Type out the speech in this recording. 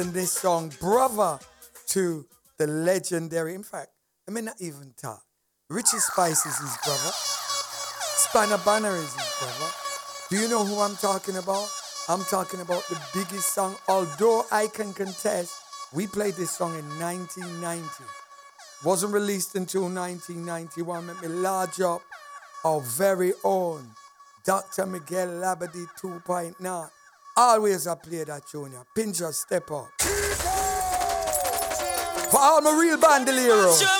in this song, brother to the legendary. In fact, I may not even talk. Richie Spice is his brother. Spanner Banner is his brother. Do you know who I'm talking about? I'm talking about the biggest song. Although I can contest, we played this song in 1990. Wasn't released until 1991. Let me large up our very own Dr. Miguel Labadie 2.0. Always I play that tune. Pincher, step up. For all my real bandoliers.